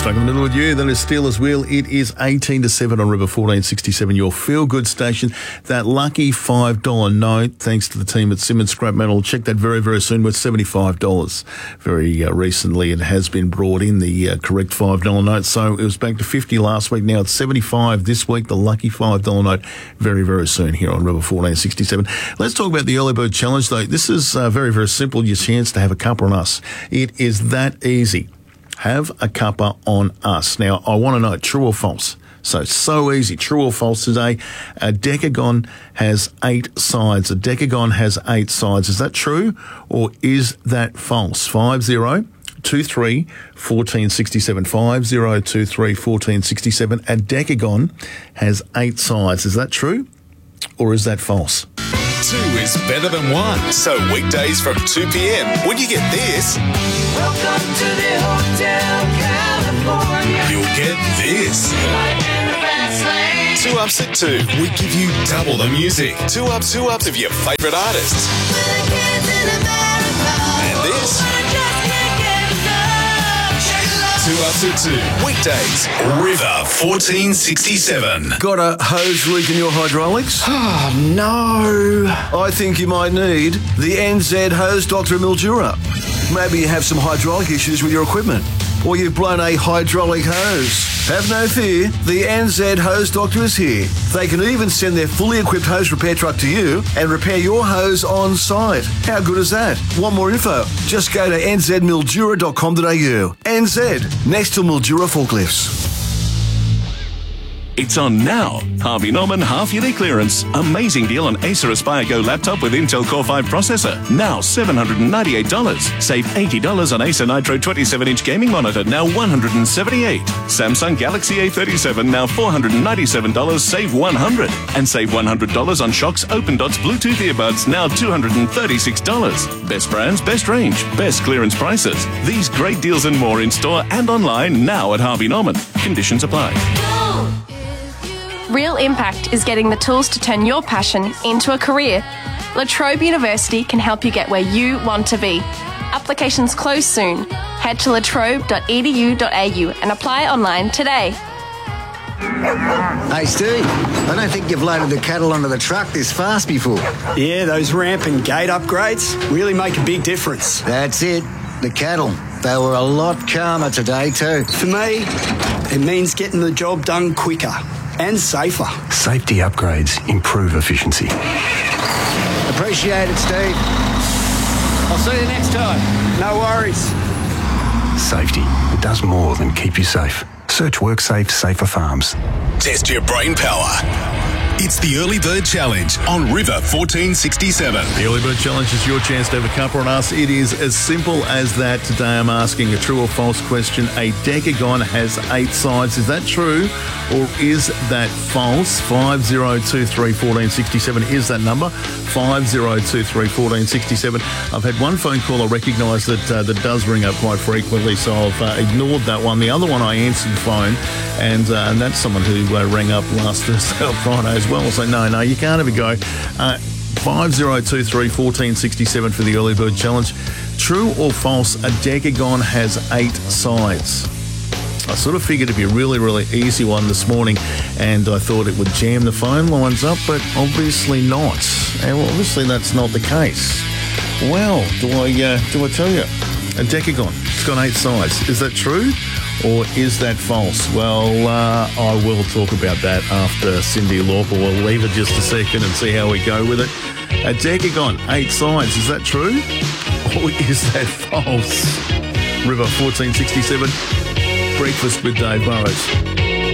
Stuck in the middle with you. That is Steelers Wheel. It is 18-7 on River 1467, your feel-good station. That lucky $5 note, thanks to the team at Simmons Scrap Metal. Check that very, very soon, worth $75. Very recently it has been brought in, the correct $5 note. So it was back to $50 last week. Now it's $75 this week, the lucky $5 note. Very, very soon here on River 1467. Let's talk about the Early Bird Challenge, though. This is very, very simple. Your chance to have a cuppa on us. It is that easy. Have a cuppa on us. Now, I want to know, true or false? So easy. True or false today? A decagon has 8 sides. A decagon has 8 sides. Is that true or is that false? 5023-1467. 5023-1467. A decagon has 8 sides. Is that true or is that false? 2 is better than 1. So weekdays from 2 p.m. when you get this, Welcome to the Hotel California. you'll get this. Right in the fast lane. 2 Ups at 2. We give you double the music. 2 ups of your favourite artists. With the kids in America. And this. I just can't get enough. Shake it up. 2 Ups at 2. Weekdays. River 1467. Got a hose leak in your hydraulics? Oh, no. I think you might need the NZ Hose Dr. Mildura. Maybe you have some hydraulic issues with your equipment, or you've blown a hydraulic hose. Have no fear, the NZ Hose Doctor is here. They can even send their fully equipped hose repair truck to you and repair your hose on site. How good is that? Want more info? Just go to nzmildura.com.au. NZ, next to Mildura forklifts. It's on now. Harvey Norman half-yearly clearance. Amazing deal on Acer Aspire Go laptop with Intel Core 5 processor. Now $798. Save $80 on Acer Nitro 27-inch gaming monitor. Now $178. Samsung Galaxy A37. Now $497. Save $100. And save $100 on Shox Open Dots Bluetooth earbuds. Now $236. Best brands, best range, best clearance prices. These great deals and more in store and online now at Harvey Norman. Conditions apply. Real Impact is getting the tools to turn your passion into a career. La Trobe University can help you get where you want to be. Applications close soon. Head to latrobe.edu.au and apply online today. Hey Steve, I don't think you've loaded the cattle onto the truck this fast before. Yeah, those ramp and gate upgrades really make a big difference. That's it, the cattle. They were a lot calmer today too. For me, it means getting the job done quicker and safer. Safety upgrades improve efficiency. Appreciate it, Steve. I'll see you next time. No worries. Safety does more than keep you safe. Search WorkSafe Safer Farms. Test your brain power. It's the Early Bird Challenge on River 1467. The Early Bird Challenge is your chance to have a cuppa on us. It is as simple as that. Today I'm asking a true or false question. A decagon has 8 sides. Is that true or is that false? 5023-1467 is that number. 5023-1467. I've had one phone call I recognise that does ring up quite frequently, so I've ignored that one. The other one I answered the phone, and that's someone who rang up last Thursday or Friday as well. So no, you can't have a go. 5023-1467 for the Early Bird Challenge. True or false, a decagon has 8 sides? I sort of figured it'd be a really, really easy one this morning, and I thought it would jam the phone lines up, but obviously not. And obviously that's not the case. Well, do I tell you? A decagon, it's got 8 sides. Is that true or is that false? Well, I will talk about that after Cyndi Lauper. We'll leave it just a second and see how we go with it. A decagon, 8 sides. Is that true or is that false? River 1467, Breakfast with Dave Burrows.